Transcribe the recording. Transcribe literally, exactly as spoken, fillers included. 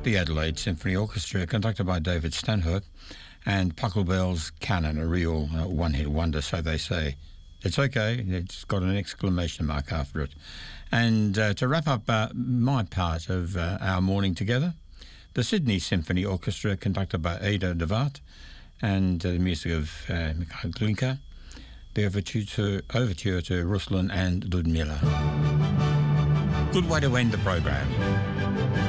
the Adelaide Symphony Orchestra, conducted by David Stanhope, and Pachelbel's Canon, a real uh, one-hit wonder, so they say. It's okay, it's got an exclamation mark after it. And uh, to wrap up uh, my part of uh, our morning together, the Sydney Symphony Orchestra, conducted by Ada de Waart, and uh, the music of uh, Mikhail Glinka, the overture to, overture to Ruslan and Ludmilla. Good way to end the program.